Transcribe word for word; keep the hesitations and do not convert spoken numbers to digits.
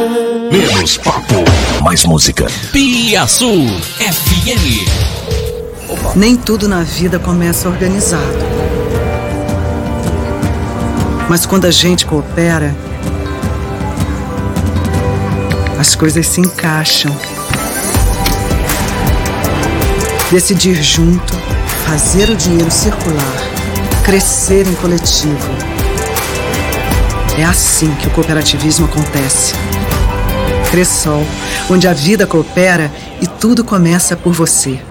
Menos papo, mais música. Piaçu F M. Nem tudo na vida começa organizado. Mas quando a gente coopera, as coisas se encaixam. Decidir junto, fazer o dinheiro circular, crescer em coletivo. É assim que o cooperativismo acontece. Cressol, onde a vida coopera e tudo começa por você.